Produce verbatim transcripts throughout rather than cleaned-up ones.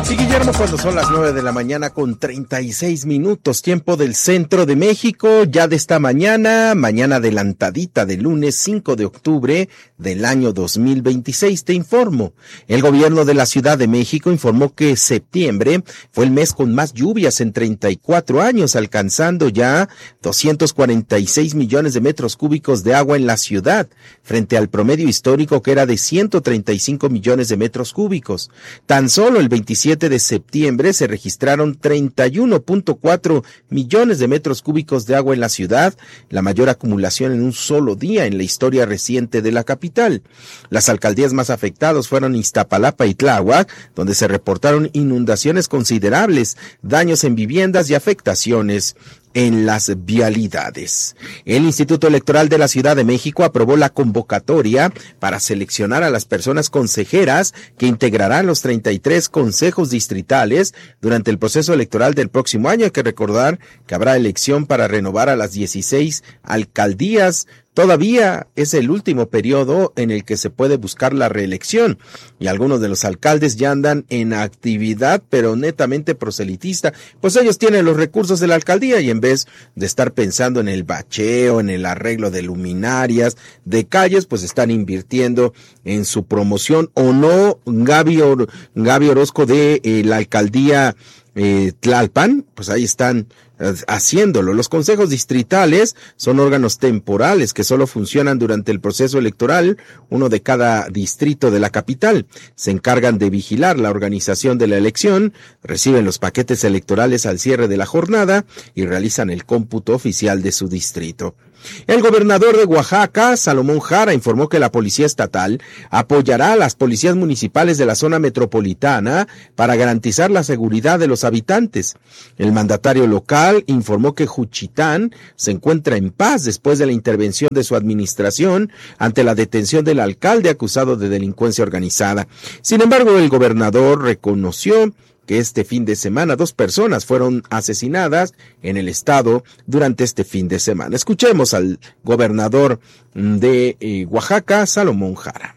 Sí, Guillermo, cuando son las nueve de la mañana con treinta y seis minutos, tiempo del centro de México, ya de esta mañana, mañana adelantadita de lunes cinco de octubre del año dos mil veintiséis, te informo. El gobierno de la Ciudad de México informó que septiembre fue el mes con más lluvias en treinta y cuatro años, alcanzando ya doscientos cuarenta y seis millones de metros cúbicos de agua en la ciudad, frente al promedio histórico que era de ciento treinta y cinco millones de metros cúbicos. Tan solo el veintisiete de septiembre se registraron treinta y uno punto cuatro millones de metros cúbicos de agua en la ciudad, la mayor acumulación en un solo día en la historia reciente de la capital. Las alcaldías más afectadas fueron Iztapalapa y Tláhuac, donde se reportaron inundaciones considerables, daños en viviendas y afectaciones en las vialidades. El Instituto Electoral de la Ciudad de México aprobó la convocatoria para seleccionar a las personas consejeras que integrarán los treinta y tres consejos distritales durante el proceso electoral del próximo año. Hay que recordar que habrá elección para renovar a las dieciséis alcaldías. Todavía es el último periodo en el que se puede buscar la reelección y algunos de los alcaldes ya andan en actividad, pero netamente proselitista, pues ellos tienen los recursos de la alcaldía y en vez de estar pensando en el bacheo, en el arreglo de luminarias, de calles, pues están invirtiendo en su promoción. ¿O no, Gaby, Or- Gaby Orozco de eh, la alcaldía eh, Tlalpan? Pues ahí están haciéndolo. Los consejos distritales son órganos temporales que solo funcionan durante el proceso electoral, uno de cada distrito de la capital. Se encargan de vigilar la organización de la elección, reciben los paquetes electorales al cierre de la jornada y realizan el cómputo oficial de su distrito. El gobernador de Oaxaca, Salomón Jara, informó que la Policía Estatal apoyará a las policías municipales de la zona metropolitana para garantizar la seguridad de los habitantes. El mandatario local informó que Juchitán se encuentra en paz después de la intervención de su administración ante la detención del alcalde acusado de delincuencia organizada. Sin embargo, el gobernador reconoció que este fin de semana dos personas fueron asesinadas en el estado durante este fin de semana. Escuchemos al gobernador de eh, Oaxaca, Salomón Jara.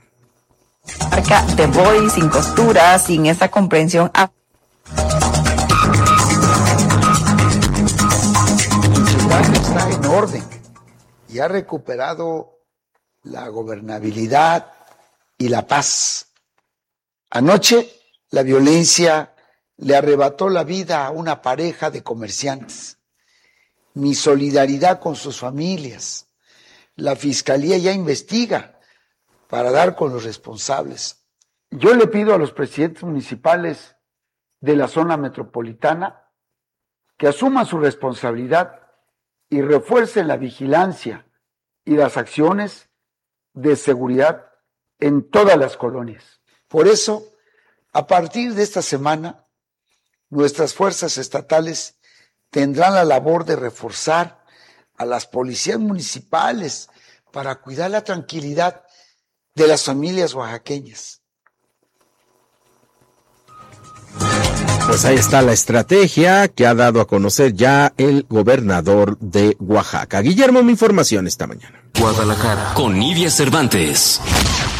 Te voy sin costura, sin esa comprensión. Ciudad está en orden y ha recuperado la gobernabilidad y la paz. Anoche la violencia le arrebató la vida a una pareja de comerciantes. Mi solidaridad con sus familias. La Fiscalía ya investiga para dar con los responsables. Yo le pido a los presidentes municipales de la zona metropolitana que asuman su responsabilidad y refuercen la vigilancia y las acciones de seguridad en todas las colonias. Por eso, a partir de esta semana, nuestras fuerzas estatales tendrán la labor de reforzar a las policías municipales para cuidar la tranquilidad de las familias oaxaqueñas. Pues ahí está la estrategia que ha dado a conocer ya el gobernador de Oaxaca. Guillermo, mi información esta mañana. Guadalajara, con Nidia Cervantes.